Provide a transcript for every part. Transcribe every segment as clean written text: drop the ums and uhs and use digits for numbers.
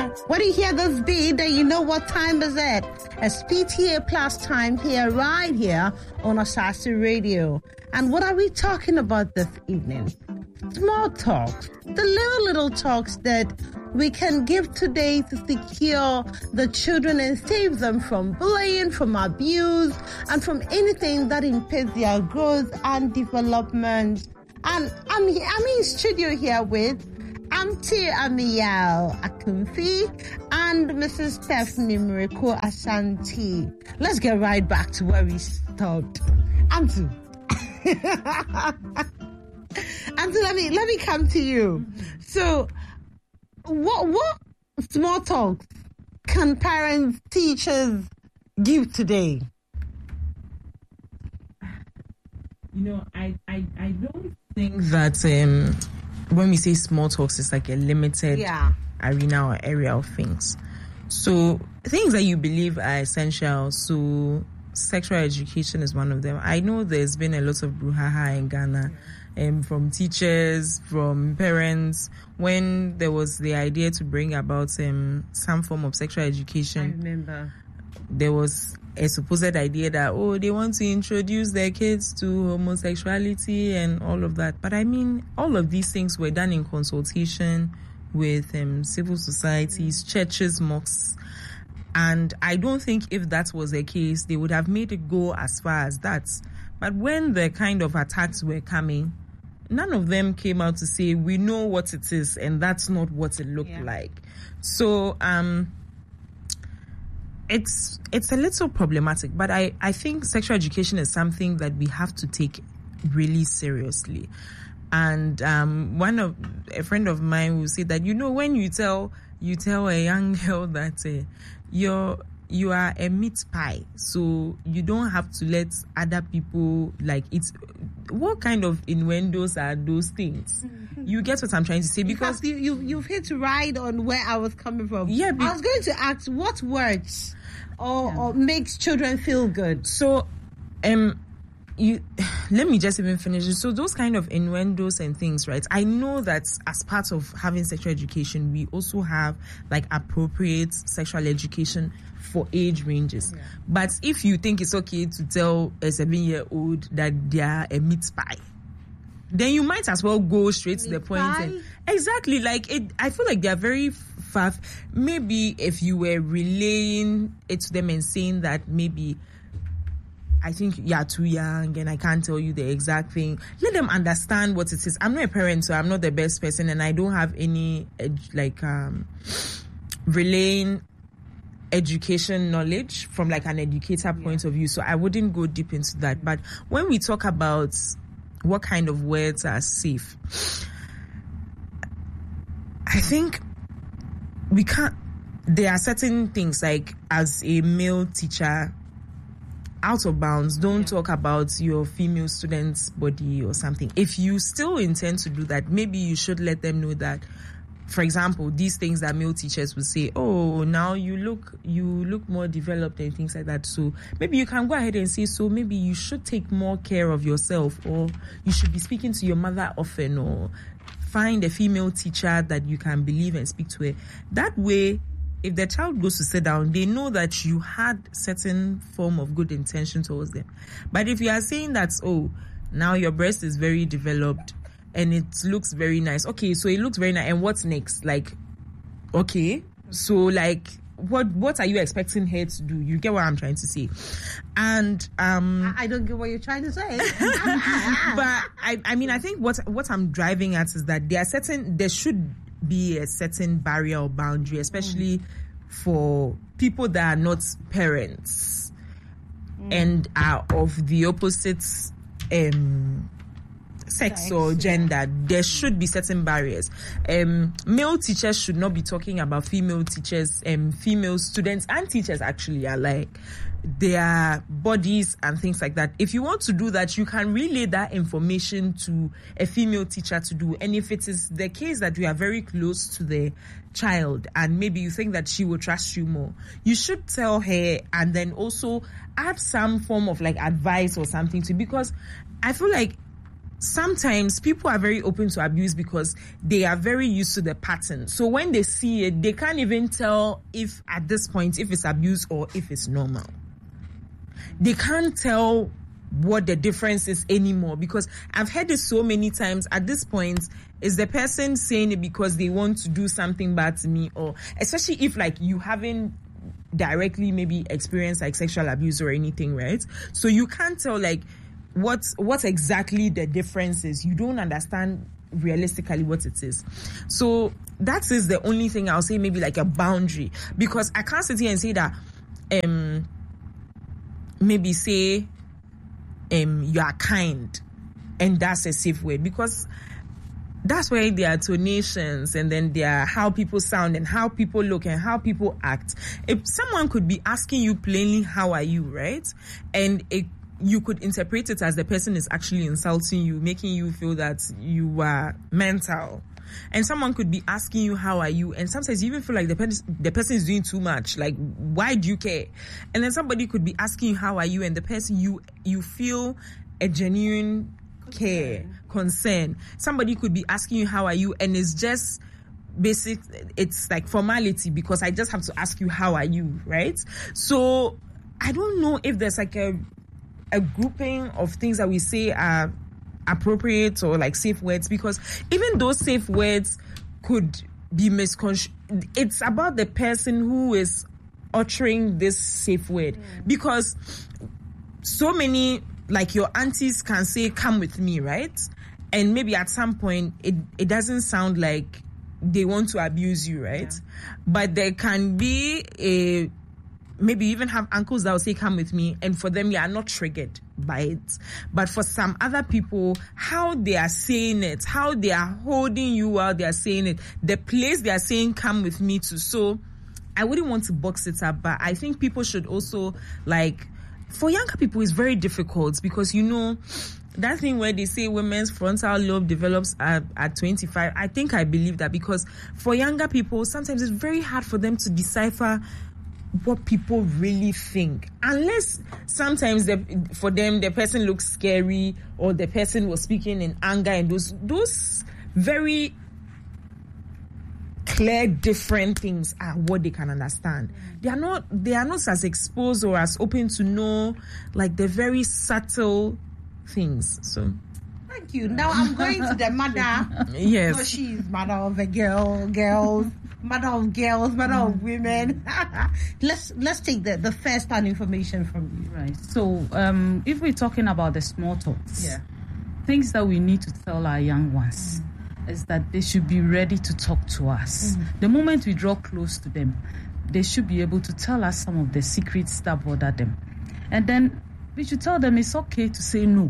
When you hear this beat, then you know what time is it. It's PTA Plus time here, right here on Asase Radio. And what are we talking about this evening? Small talks, the little talks that we can give today to secure the children and save them from bullying, from abuse, and from anything that impedes their growth and development. And I'm in studio here with Auntie Amiel Akumfi and Mrs. Stephanie Miracle Ashanti. Let's get right back to where we stopped. Auntie. Auntie, let me come to you. So, what small talks can parents, teachers give today? I don't think that when we say small talks, it's like a limited arena or area of things. So things that you believe are essential. So sexual education is one of them. I know there's been a lot of brouhaha in Ghana, from teachers, from parents, when there was the idea to bring about some form of sexual education. I remember. There was a supposed idea that, they want to introduce their kids to homosexuality and all of that. But I mean, all of these things were done in consultation with civil societies, churches, mosques. And I don't think if that was the case, they would have made it go as far as that. But when the kind of attacks were coming, none of them came out to say, we know what it is, and that's not what it looked like. So, it's a little problematic, but I think sexual education is something that we have to take really seriously. And a friend of mine will say that, when you tell a young girl that you are a meat pie, so you don't have to let other people what kind of innuendos are those things? Mm-hmm. You get what I'm trying to say? Because you've hit right on where I was coming from. Yeah, I was going to ask what works or makes children feel good. So, let me just even finish it. So those kind of innuendos and things, right? I know that as part of having sexual education, we also have appropriate sexual education for age ranges. Yeah. But if you think it's okay to tell a 7-year-old that they are a meat pie, then you might as well go straight to the point. Exactly. I feel like they are very far. Maybe if you were relaying it to them and saying that maybe, I think you're too young and I can't tell you the exact thing. Let them understand what it is. I'm not a parent, so I'm not the best person, and I don't have any relaying education knowledge from an educator point of view. So I wouldn't go deep into that. But when we talk about what kind of words are safe, I think we can't. There are certain things as a male teacher, out of bounds, don't talk about your female student's body or something. If you still intend to do that, maybe you should let them know that, for example, these things that male teachers will say, now you look more developed and things like that. So maybe you can go ahead and say, so maybe you should take more care of yourself, or you should be speaking to your mother often, or find a female teacher that you can believe and speak to her. That way, if the child goes to sit down, they know that you had certain form of good intention towards them. But if you are saying that, now your breast is very developed and it looks very nice. Okay, so it looks very nice. And what's next? Okay, so what are you expecting her to do? You get what I'm trying to say? And I don't get what you're trying to say. But I think what I'm driving at is that there should be a certain barrier or boundary, especially for people that are not parents and are of the opposite sex or gender. There should be certain barriers. Male teachers should not be talking about female teachers, female students and teachers actually are their bodies and things like that. If you want to do that, you can relay that information to a female teacher to do. And if it is the case that you are very close to the child and maybe you think that she will trust you more, you should tell her and then also add some form of advice or something to, because I feel like sometimes people are very open to abuse because they are very used to the pattern. So when they see it, they can't even tell if at this point, if it's abuse or if it's normal. They can't tell what the difference is anymore, because I've heard it so many times. At this point, is the person saying it because they want to do something bad to me, or especially if like you haven't directly maybe experienced like sexual abuse or anything, right? So you can't tell like what exactly the difference is. You don't understand realistically what it is. So that is the only thing I'll say, maybe like a boundary, because I can't sit here and say that maybe say you are kind and that's a safe word, because that's where there are tonations, and then there are how people sound and how people look and how people act. If someone could be asking you plainly, how are you, right? And you could interpret it as the person is actually insulting you, making you feel that you are mental. And someone could be asking you, how are you? And sometimes you even feel like the person is doing too much. Like, why do you care? And then somebody could be asking you, how are you? And the person, you feel a genuine care, concern. Somebody could be asking you, how are you? And it's just basic, it's like formality, because I just have to ask you, how are you, right? So I don't know if there's like a grouping of things that we say are appropriate or like safe words, because even those safe words could be misconstrued. It's about the person who is uttering this safe word, because so many, like your aunties can say, come with me, right? And maybe at some point it doesn't sound like they want to abuse you, right? Yeah. But there can be maybe even have uncles that will say, come with me, and for them, you are not triggered by it. But for some other people, how they are saying it, how they are holding you while they are saying it, the place they are saying, come with me to. So I wouldn't want to box it up, but I think people should also, like, for younger people, it's very difficult, because, you know, that thing where they say women's frontal lobe develops at 25, I think I believe that, because for younger people, sometimes it's very hard for them to decipher what people really think, unless sometimes for them the person looks scary, or the person was speaking in anger, and those very clear different things are what they can understand. They are not as exposed or as open to know like the very subtle things. So thank you. Now I'm going to the mother. Yes. So she's mother of a girls, mother of girls, mother of women. Let's take the first hand information from you. Right. So if we're talking about the small talks, things that we need to tell our young ones is that they should be ready to talk to us. The moment we draw close to them, they should be able to tell us some of the secrets that bother them. And then we should tell them it's okay to say no.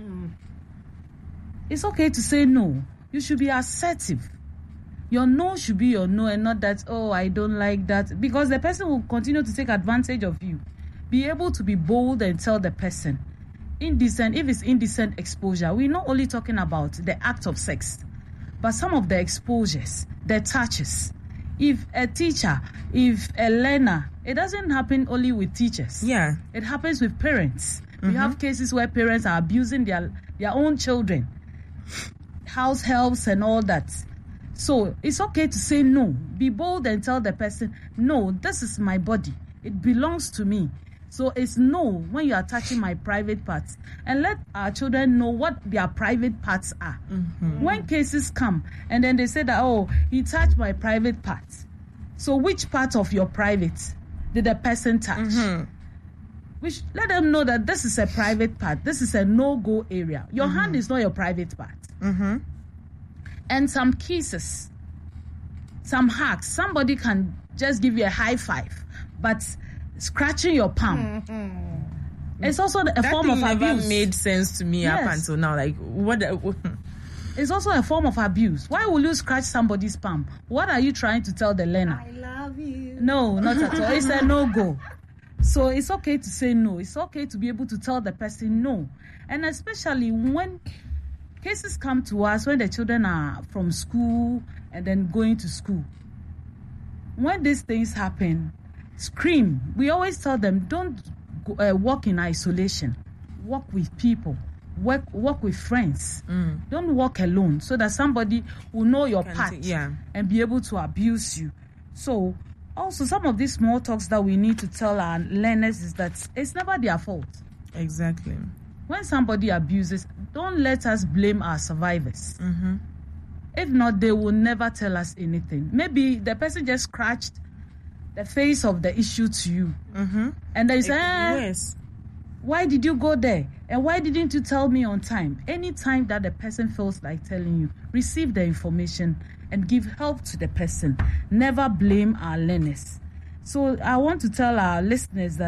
It's okay to say no. You should be assertive. Your no should be your no, and not that, oh, I don't like that. Because the person will continue to take advantage of you. Be able to be bold and tell the person. Indecent, if it's indecent exposure, we're not only talking about the act of sex, but some of the exposures, the touches. If a teacher, if a learner, it doesn't happen only with teachers. Yeah. It happens with parents. We have cases where parents are abusing their own children. House helps and all that. So it's okay to say no. Be bold and tell the person, no, this is my body. It belongs to me. So it's no when you are touching my private parts. And let our children know what their private parts are. When cases come and then they say that, oh, he touched my private parts. So which part of your private did the person touch? Let them know that this is a private part. This is a no-go area. Your hand is not your private part. And some kisses, some hugs. Somebody can just give you a high five, but scratching your palm. It's also a form of abuse. Never made sense to me up until now. Like, what? It's also a form of abuse. Why will you scratch somebody's palm? What are you trying to tell the learner? I love you. No, not at all. It's a no-go. So it's okay to say no. It's okay to be able to tell the person no. And especially when cases come to us, when the children are from school and then going to school. When these things happen, scream. We always tell them, don't walk in isolation. Walk with people. Work with friends. Don't walk alone, so that somebody will know your part and be able to abuse you. So also some of these small talks that we need to tell our learners is that it's never their fault. Exactly. When somebody abuses, don't let us blame our survivors. If not, they will never tell us anything. Maybe the person just scratched the face of the issue to you. And they say, Yes. why did you go there? And why didn't you tell me on time? Anytime that the person feels like telling you, receive the information and give help to the person. Never blame our learners. So I want to tell our listeners that